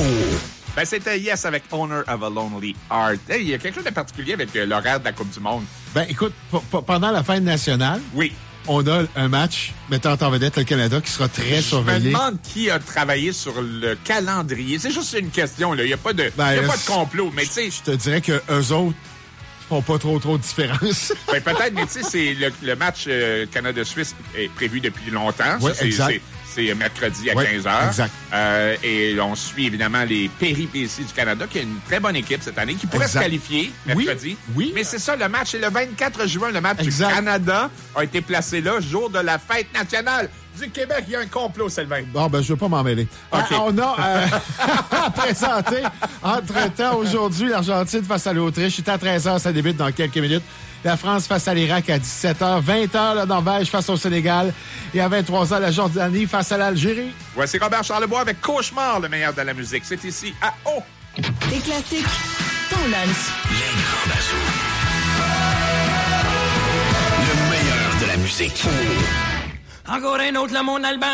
Ben, c'était Yes avec Owner of a Lonely Heart. Hey, il y a quelque chose de particulier avec l'horaire de la Coupe du Monde. Ben, écoute, pendant la fête nationale, oui, on a un match mettant en vedette le Canada qui sera très surveillé. Je me demande qui a travaillé sur le calendrier. C'est juste une question, là. Il n'y a pas de complot, mais tu sais... Je te dirais que eux autres font pas trop de différence. Ben, peut-être, mais tu sais, c'est le match Canada-Suisse est prévu depuis longtemps. Oui, exact. C'est mercredi à 15h. Exact. Et on suit évidemment les péripéties du Canada, qui a une très bonne équipe cette année, qui pourrait se qualifier mercredi. Oui. Mais c'est ça, le match est le 24 juin. Le match du Canada a été placé là, jour de la fête nationale du Québec. Il y a un complot, Sylvain. Bon, ben, je veux pas m'en mêler. Okay. On a à présenter, entre-temps, aujourd'hui, l'Argentine face à l'Autriche. C'est à 13h, ça débute dans quelques minutes. La France face à l'Irak à 17h. 20h, la Norvège face au Sénégal. Et à 23h, la Jordanie face à l'Algérie. Voici Robert Charlebois avec Cauchemar, le meilleur de la musique. C'est ici à O. Des classiques, ton lunch. Les grands bazous. Le meilleur de la musique. Encore un autre, là, mon Albin.